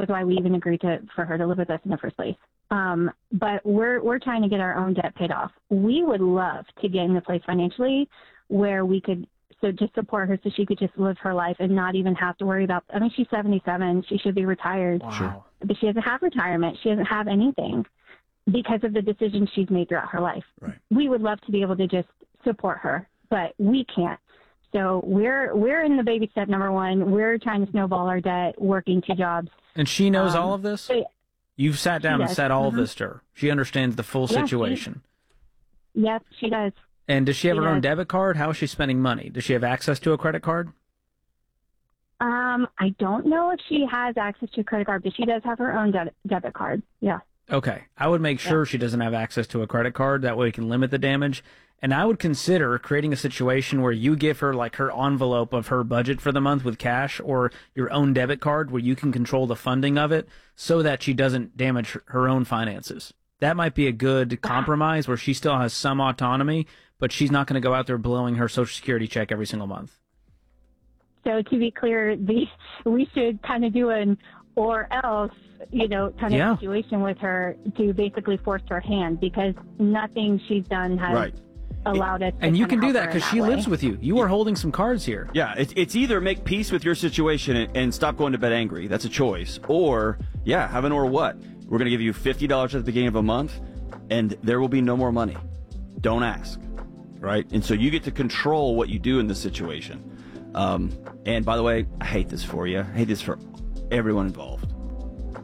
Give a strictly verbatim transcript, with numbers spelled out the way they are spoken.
was why we even agreed to for her to live with us in the first place. Um, but we're we're trying to get our own debt paid off. We would love to get in a place financially where we could so just support her so she could just live her life and not even have to worry about. I mean, she's seventy-seven. She should be retired. Wow. Sure. But she doesn't have retirement. She doesn't have anything because of the decisions she's made throughout her life. Right. We would love to be able to just support her, but we can't. So we're we're in the baby step number one. We're trying to snowball our debt, working two jobs. And she knows Um, all of this? so- You've sat down and does. said all Mhm. of this to her. She understands the full Yeah, she- situation. Yep, she does. And does she have She her own does. debit card? How is she spending money? Does she have access to a credit card? Um, I don't know if she has access to a credit card, but she does have her own de- debit card. Yeah. Okay. I would make sure she doesn't have access to a credit card. That way we can limit the damage. And I would consider creating a situation where you give her like her envelope of her budget for the month with cash or your own debit card where you can control the funding of it so that she doesn't damage her- her own finances. That might be a good compromise where she still has some autonomy, but she's not going to go out there blowing her Social Security check every single month. So to be clear, the we should kind of do an or else, you know, kind of Yeah. situation with her to basically force her hand because nothing she's done has Right. allowed us. To And you kinda can do help that her in because she way. lives with you. You are holding some cards here. Yeah, it's, it's either make peace with your situation and, and stop going to bed angry. That's a choice. Or, yeah, have an or what. We're going to give you fifty dollars at the beginning of a month, and there will be no more money. Don't ask, right? And so you get to control what you do in this situation. Um, and by the way, I hate this for you. I hate this for everyone involved.